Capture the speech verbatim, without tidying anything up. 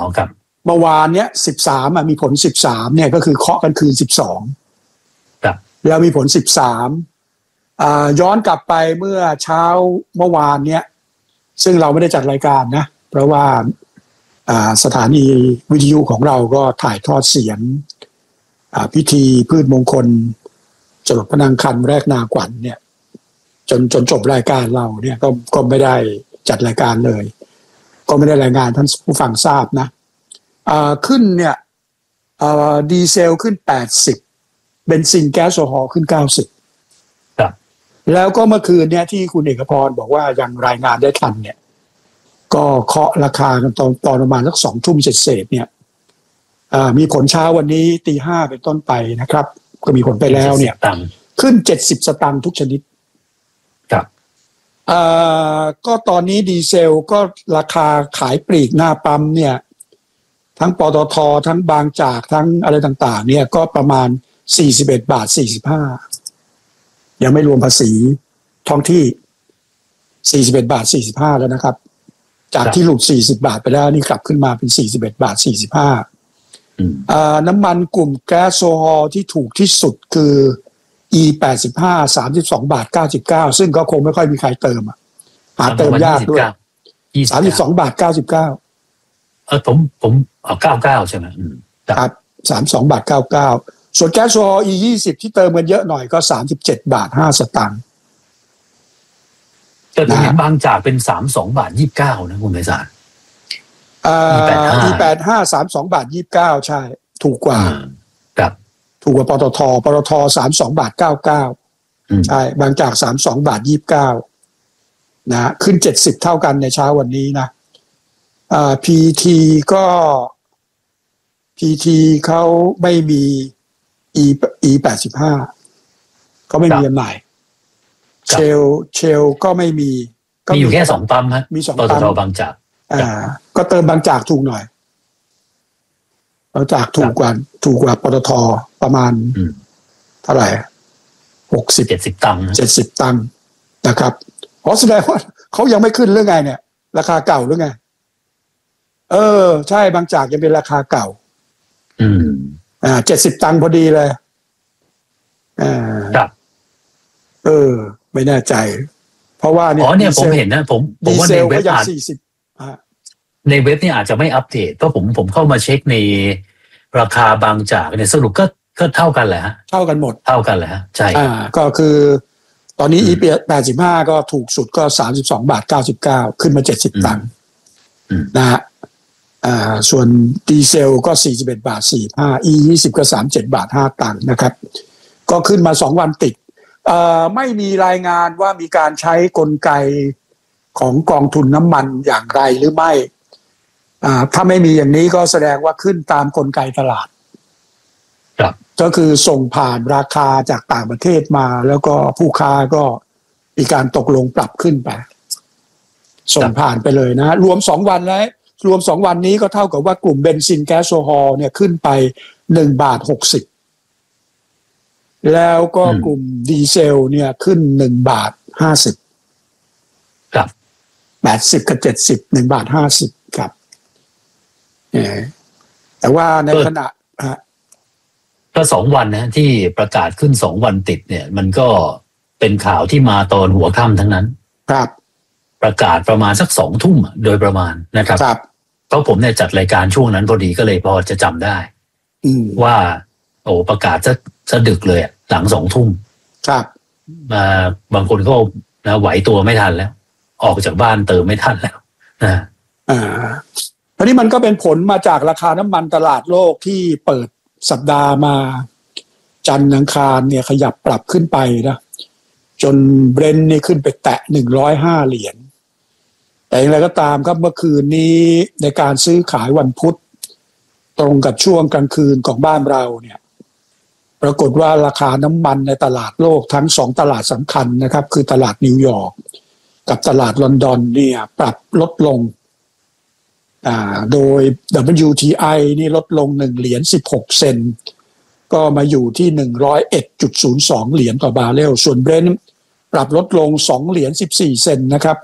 ครับเมื่อวานเนี้ยสิบสามอ่ะมีผลสิบสามเนี่ยก็คือเคาะกันคืนสิบสองครับแล้วมีผลสิบสามอ่าย้อนกลับไปเมื่อเช้าเมื่อวานเนี้ยซึ่งเราไม่ได้จัดรายการนะเพราะว่าอ่าสถานีวิทยุของเราก็ถ่ายทอดเสียงอ่าพิธีพืชมงคลจรดพระนางคันแรกนาขวัญเนี่ยจนจนจบรายการเราเนี่ยก็ก็ไม่ได้จัดรายการเลยก็ไม่ได้รายงานท่านผู้ฟังทราบนะอ่าขึ้นเนี่ยอ่าดีเซลขึ้นแปดสิบเบนซินแก๊สโซฮอล์ขึ้นเก้าสิบครับแล้วก็เมื่อคืนเนี่ยที่คุณเอกพรบอกว่ายังรายงานได้ทันเนี่ยก็เคาะราคากันตอนตอนประมาณสักสองทุ่มเศษเนี่ยอ่ามีผลเช้าวันนี้ตีห้าเป็นต้นไปนะครับก็มีผลไปแล้วเนี่ยขึ้นเจ็ดสิบสตางค์ทุกชนิดครับอ่าก็ตอนนี้ดีเซลก็ราคาขายปลีกหน้าปั๊มเนี่ยทั้งปตท.ทั้งบางจากทั้งอะไรต่างๆเนี่ยก็ประมาณสี่สิบเอ็ดบาทสี่สิบห้ายังไม่รวมภาษีท้องที่สี่สิบเอ็ดบาทสี่สิบห้าแล้วนะครับจากที่หลุดสี่สิบบาทไปแล้วนี่กลับขึ้นมาเป็นสี่สิบเอ็ดบาทสี่สิบห้าอ่าน้ำมันกลุ่มแก๊สโซฮอล์ที่ถูกที่สุดคือ อี แปดสิบห้า สามสิบสองบาทเก้าสิบเก้าซึ่งก็คงไม่ค่อยมีใครเติมอ่ะหาเติมยากด้วยสามสิบสองบาทเก้าสิบเก้าเออผมผมเอาเก้าสิบเก้าใช่ไหมครับสามสิบสองบาทเก้าสิบเก้าส่วนแก๊สโซฮอล์ อี ยี่สิบที่เติมกันเยอะหน่อยก็สามสิบเจ็ดบาทห้าสตางค์แต่ผมเห็นบางจากเป็นสามสิบสองบาทยี่สิบเก้านะคุณไพศาลอ่า อี แปดสิบห้า สามสิบสองบาทยี่สิบเก้าใช่ถูกกว่าครับถูกกว่าปตทปตทสามสิบสองบาทเก้าสิบเก้าใช่บางจากสามสิบสองบาทยี่สิบเก้านะขึ้นเจ็ดสิบเท่ากันในเช้าวันนี้นะอ่า พี ที ก็ พี ที เขาไม่มี E E แปดสิบห้าก็ไม่มีจำหน่ายเชลเชลก็ไม่มีมีอยู่แค่สองปั๊มฮะมีสองปั๊มปตท. บางจากอ่าก็เติมบางจากถูกหน่อยบางจากถูกกว่าถูกกว่าปตท.ประมาณเท่าไหร่หกสิบเจ็ดสิบตังค์เจ็ดสิบตังค์นะครับอ๋อแสดงว่าเขายังไม่ขึ้นเรื่องไงเนี่ยราคาเก่าหรือไงเออใช่บางจากยังเป็นราคาเก่าอืมอ่าเจ็ดสิบตังค์พอดีเลยอ่าครับเออไม่แน่ใจเพราะว่าเนี่ยอ๋อเนี่ยผมเห็นนะผมผมว่าในเว็บอาจในเว็บเนี่ยอาจจะไม่อัปเดตเพราะผมผมเข้ามาเช็คในราคาบางจากเนี่ยสรุปก็ก็เท่ากันแหละฮะเท่ากันหมดเท่ากันแหละฮะใช่อ่าก็คือตอนนี้ อี แปดสิบห้าก็ถูกสุดก็สามสิบสองบาทเก้าสิบเก้าขึ้นมาเจ็ดสิบตังค์นะฮะอ่าส่วนดีเซลก็สี่สิบเอ็ดบาทสี่สิบห้า อี ยี่สิบก็สามสิบเจ็ดบาทห้าตังค์นะครับก็ขึ้นมาสองวันติดเอ่อไม่มีรายงานว่ามีการใช้กลไกของกองทุนน้ำมันอย่างไรหรือไม่อ่าถ้าไม่มีอย่างนี้ก็แสดงว่าขึ้นตามกลไกตลาดครับก็คือส่งผ่านราคาจากต่างประเทศมาแล้วก็ผู้ค้าก็มีการตกลงปรับขึ้นไปส่งผ่านไปเลยนะรวมสองวันแล้วรวมสองวันนี้ก็เท่ากับว่ากลุ่มเบนซินแก๊สโซฮอล์เนี่ยขึ้นไปหนึ่งบาทหกสิบแล้วก็กลุ่มดีเซลเนี่ยขึ้นหนึ่งบาทห้าสิบครับแปดสิบกับเจ็ดสิบหนึ่งบาทห้าสิบครับแต่ว่าในขณะก็สองวันนะที่ประกาศขึ้นสองวันติดเนี่ยมันก็เป็นข่าวที่มาตอนหัวค่ำทั้งนั้นครับประกาศประมาณสักสองทุ่มโดยประมาณนะครับครับเพราะผมเนี่ยจัดรายการช่วงนั้นพอดีก็เลยพอจะจำได้ว่าโอ้ประกาศจะจะดึกเลยหลังสองทุ่มครับมาบางคนก็นะไหวตัวไม่ทันแล้วออกจากบ้านเติมไม่ทันแล้วนะอ่าทีนี้มันก็เป็นผลมาจากราคาน้ำมันตลาดโลกที่เปิดสัปดาห์มาจันทร์อังคารเนี่ยขยับปรับขึ้นไปนะจนเบรนท์นี่ขึ้นไปแตะหนึ่งร้อยห้าเหรียญแต่อย่างไรก็ตามครับเมื่อคืนนี้ในการซื้อขายวันพุธตรงกับช่วงกลางคืนของบ้านเราเนี่ยปรากฏว่าราคาน้ำมันในตลาดโลกทั้งสองตลาดสำคัญนะครับคือตลาดนิวยอร์กกับตลาดลอนดอนเนี่ยปรับลดลงอ่าโดย ดับเบิลยู ที ไอ นี่ลดลงหนึ่งเหรียญสิบหกเซนต์ก็มาอยู่ที่ หนึ่งร้อยเอ็ดจุดศูนย์สอง เหรียญต่อบาร์เรลส่วนเบรนท์ปรับลดลงสองเหรียญสิบสี่เซนต์นะครับ